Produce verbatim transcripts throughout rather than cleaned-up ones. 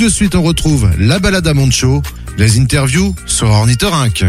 de suite, on retrouve la balade à Moncho, les interviews sur Ornithorynque.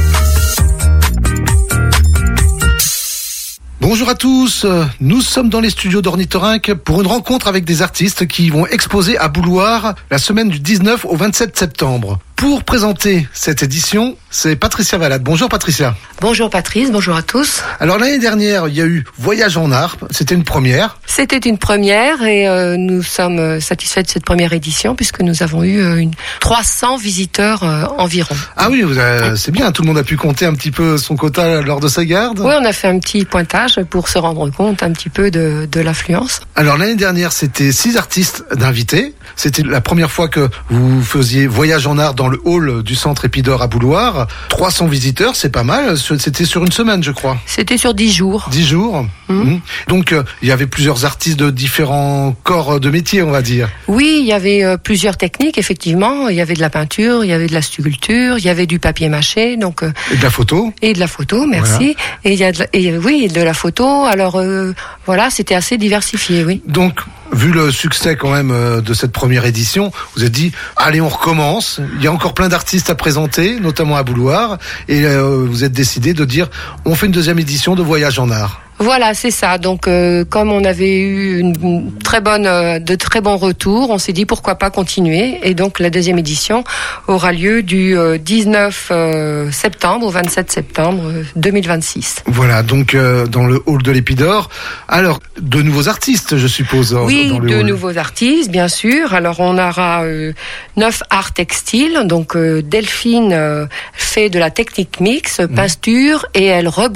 Bonjour à tous, nous sommes dans les studios d'Ornithorynque pour une rencontre avec des artistes qui vont exposer à Bouloir la semaine du dix-neuf au vingt-sept septembre. Pour présenter cette édition, c'est Patricia Valade. Bonjour Patricia. Bonjour Patrice, bonjour à tous. Alors l'année dernière, il y a eu Voyage en Harpe, c'était une première. C'était une première et euh, nous sommes satisfaits de cette première édition puisque nous avons eu euh, une trois cents visiteurs euh, environ. Ah oui, vous avez, c'est bien, tout le monde a pu compter un petit peu son quota lors de sa garde. Oui, on a fait un petit pointage pour se rendre compte un petit peu de, de l'affluence. Alors l'année dernière, c'était six artistes d'invités. C'était la première fois que vous faisiez Voyage en Harpe dans le hall du centre Épidore à Bouloir. trois cents visiteurs, c'est pas mal. C'était sur une semaine, je crois. C'était sur dix jours. dix jours. Mmh. Mmh. Donc, euh, il y avait plusieurs artistes de différents corps de métier, on va dire. Oui, il y avait euh, plusieurs techniques, effectivement. Il y avait de la peinture, il y avait de la sculpture, il y avait du papier mâché. Donc, euh, et de la photo. Et de la photo, merci. Voilà. Et il y a de la, et, oui, de la photo. Alors, euh, voilà, c'était assez diversifié, oui. Donc, vu le succès quand même euh, de cette première édition, vous avez dit, allez, on recommence. Il y a encore plein d'artistes à présenter, notamment à Bouloir. Et euh, vous êtes décidé de dire, on fait une deuxième édition de Voyage en Art. Voilà, c'est ça. Donc, euh, comme on avait eu une très bonne, euh, de très bons retours, on s'est dit pourquoi pas continuer. Et donc, la deuxième édition aura lieu du euh, dix-neuf septembre au vingt-sept septembre deux mille vingt-six. Voilà, donc euh, dans le hall de l'Épidore. Alors, de nouveaux artistes, je suppose. Oui, dans le de hall. nouveaux artistes, bien sûr. Alors, on aura euh, neuf arts textiles. Donc, euh, Delphine euh, fait de la technique mix, peinture, mmh. et elle rebondit